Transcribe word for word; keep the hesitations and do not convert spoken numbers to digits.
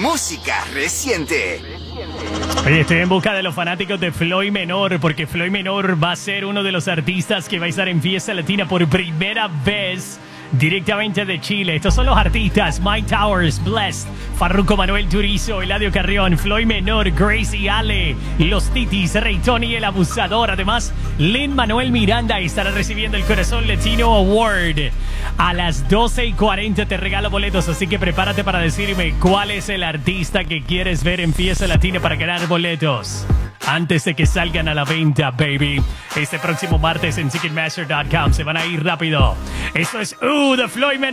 música reciente. Oye, estoy en busca de los fanáticos de Floyd Menor, porque Floyd Menor va a ser uno de los artistas que va a estar en Fiesta Latina por primera vez directamente de Chile. Estos son los artistas: Mike Towers, Blessed, Farruko Manuel Turizo, Eladio Carrión, Floyd Menor, Gracie Ale, Los Titis, Ray Tony el Abusador. Además, Lin-Manuel Miranda estará recibiendo el Corazón Latino Award. A las doce y cuarenta te regalo boletos, así que prepárate para decirme cuál es el artista que quieres ver en Fiesta Latina para ganar boletos antes de que salgan a la venta, baby. Este próximo martes en Ticketmaster punto com se van a ir rápido. Esto es Uh, de Floyd Menor.